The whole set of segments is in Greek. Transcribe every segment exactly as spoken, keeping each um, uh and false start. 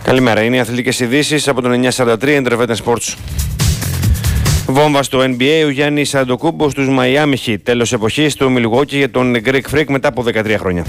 Καλημέρα, είναι οι αθλητικές ειδήσεις από τον εννιακόσια σαράντα τρία Intervetten Sports. Βόμβα στο N B A, ο Γιάννης Αντετοκούμπο στους Miami Heat. Τέλος εποχής του Milwaukee για τον Greek Freak μετά από δεκατρία χρόνια.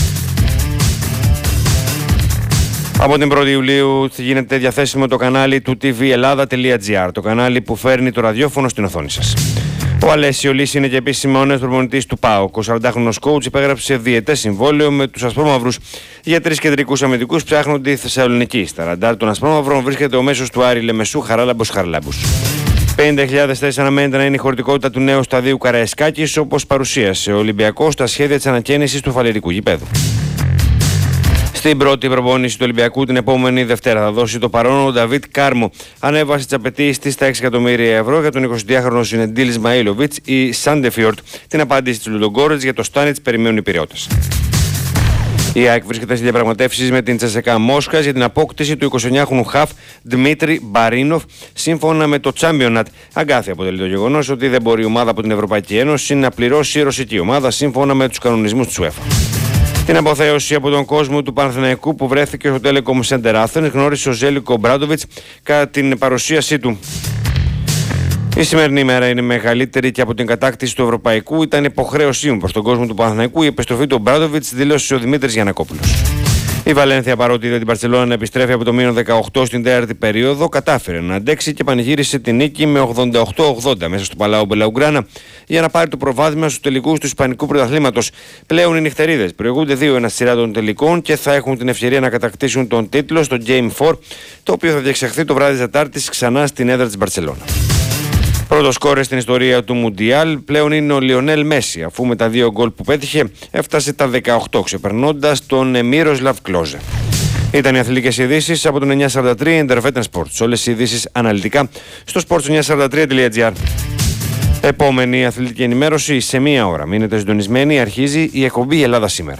Από την πρώτη Ιουλίου γίνεται διαθέσιμο το κανάλι του τι βι Ελλάδα τελεία τζι άρ, το κανάλι που φέρνει το ραδιόφωνο στην οθόνη σας. Ο Αλέσιο Λύση είναι και επίσημα ο νέος προπονητής του ΠΑΟΚ. Ο σαραντάχρονος coach υπέγραψε διετές συμβόλαιο με τους Ασπρόμαυρους για τρεις κεντρικούς αμυντικούς ψάχνονται η Θεσσαλονίκη. Στα ραντάρ των Ασπρόμαυρων βρίσκεται ο μέσος του Άρη Λεμεσού Χαράλαμπος Χαρλάμπους. πενήντα χιλιάδες θέσεις αναμένεται να είναι η χωρητικότητα του νέου σταδίου Καραϊσκάκης, όπως παρουσίασε ο Ολυμπιακός στα σχέδια της ανακαίνησης του φαλαιρικού γηπέδου. Στην πρώτη προπόνηση του Ολυμπιακού την επόμενη Δευτέρα θα δώσει το παρόν ο Νταβίτ Κάρμο. Ανέβασε τις απαιτήσεις της στα έξι εκατομμύρια ευρώ για τον εικοσιδυάχρονο Ζινεντήλ Ισμαήλοβιτς. Η Σάντεφιορτ την απάντηση της Λουντογκόρετς για το Στάνιτς περιμένουν οι Πειραιώτες. Η ΑΕΚ βρίσκεται σε διαπραγματεύσεις με την Τσεσεκά Μόσχας για την απόκτηση του εικοσιεννιάχρονου χαφ Δημήτρη Μπαρίνοφ, σύμφωνα με το Championat. Αγκάθι αποτελεί το γεγονός ότι δεν μπορεί η ομάδα από την Ευρωπαϊκή Ένωση να πληρώσει η ρωσική ομάδα σύμφωνα με τους κανονισμούς της UEFA. Την αποθέωση από τον κόσμο του Παναθηναϊκού που βρέθηκε στο Telecom Center Athens γνώρισε ο Ζέλικο Μπράντοβιτς κατά την παρουσίασή του. Η σημερινή ημέρα είναι μεγαλύτερη και από την κατάκτηση του Ευρωπαϊκού. Ήταν υποχρέωσή μου προς τον κόσμο του Παναθηναϊκού η επιστροφή του Μπράντοβιτς, δήλωσε ο Δημήτρης Γιαννακόπουλος. Η Βαλένθια, παρότι είδε την Μπαρσελόνα να επιστρέφει από το μείον δεκαοκτώ στην τέταρτη περίοδο, κατάφερε να αντέξει και πανηγύρισε την νίκη με ογδόντα οκτώ ογδόντα μέσα στο Παλάο Μπελαουγκράνα για να πάρει το προβάδισμα στους τελικούς του Ισπανικού Πρωταθλήματος. Πλέον οι νυχτερίδες προηγούνται δύο ένα σειρά των τελικών και θα έχουν την ευκαιρία να κατακτήσουν τον τίτλο στο Game φορ, το οποίο θα διεξαχθεί το βράδυ της Τετάρτης ξανά στην έδρα της Μπαρσελόνα. Πρώτο σκόρερ στην ιστορία του Μουντιάλ πλέον είναι ο Λιονέλ Μέση, αφού με τα δύο γκολ που πέτυχε έφτασε τα δεκαοκτώ, ξεπερνώντας τον Μίροσλαβ Κλόζε. Ήταν οι αθλητικές ειδήσεις από τον εννιακόσια σαράντα τρία Intervetten Sports. Όλες οι ειδήσεις αναλυτικά στο σπορτ εννιακόσια σαράντα τρία τελεία τζι άρ. Επόμενη αθλητική ενημέρωση σε μία ώρα. Μείνετε συντονισμένοι, αρχίζει η εκπομπή Ελλάδα σήμερα.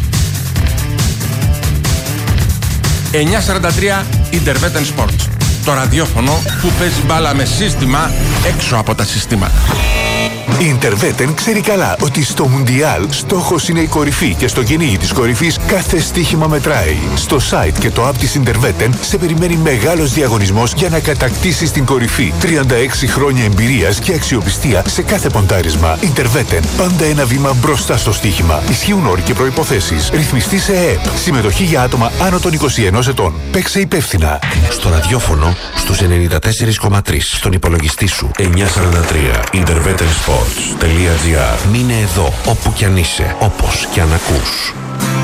εννιακόσια σαράντα τρία Intervetten Sports. Το ραδιόφωνο που παίζει μπάλα με σύστημα έξω από τα συστήματα. Η Intervetten ξέρει καλά ότι στο Μουντιάλ στόχος είναι η κορυφή και στο κυνήγι της κορυφής κάθε στοίχημα μετράει. Στο site και το app της Intervetten σε περιμένει μεγάλος διαγωνισμός για να κατακτήσεις την κορυφή. τριάντα έξι χρόνια εμπειρίας και αξιοπιστία σε κάθε ποντάρισμα. Intervetten, πάντα ένα βήμα μπροστά στο στοίχημα. Ισχύουν όροι και προϋποθέσεις. Ρυθμιστή σε ΕΕΠ. Συμμετοχή για άτομα άνω των είκοσι ενός ετών. Παίξε υπεύθυνα. Στο ραδιόφωνο στους ενενήντα τέσσερα κόμμα τρία. Στον υπολογιστή σου εννιακόσια σαράντα τρία Intervetten Sports. Μείνε εδώ, όπου κι αν είσαι, όπως κι αν ακούς.